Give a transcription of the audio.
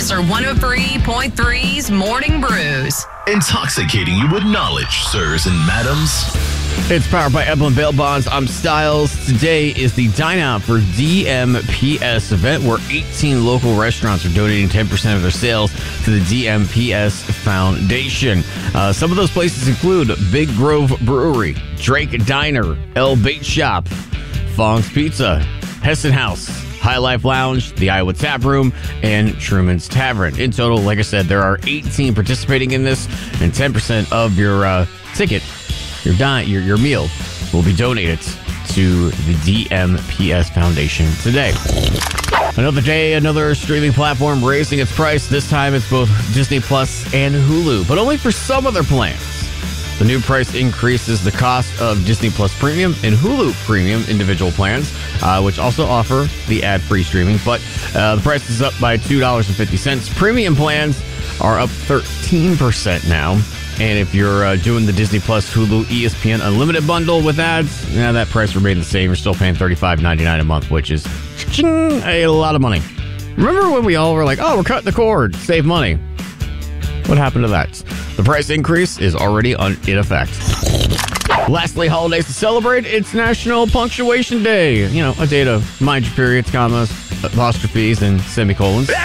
are 103.3's Morning Brews. Intoxicating you with knowledge, sirs and madams. It's powered by Evelyn Bail Bonds. I'm Styles. Today is the Dine Out for DMPS event where 18 local restaurants are donating 10% of their sales to the DMPS Foundation. Some of those places include Big Grove Brewery, Drake Diner, El Bait Shop, Fong's Pizza, Hessen House, High Life Lounge, the Iowa Tap Room, and Truman's Tavern. In total, like I said, there are 18 participating in this, and 10% of your ticket, your meal, will be donated to the DMPS Foundation today. Another day, another streaming platform raising its price. This time it's both Disney Plus and Hulu, but only for some of their plans. The new price increases the cost of Disney Plus Premium and Hulu Premium individual plans, which also offer the ad-free streaming, but the price is up by $2.50. Premium plans are up 13% now. And if you're doing the Disney Plus Hulu ESPN Unlimited bundle with ads, that price remained the same. You're still paying $35.99 a month, which is a lot of money. Remember when we all were like, oh, we're cutting the cord, save money? What happened to that? The price increase is already in effect. Lastly, holidays to celebrate. It's National Punctuation Day. A day to mind your periods, commas, apostrophes, and semicolons.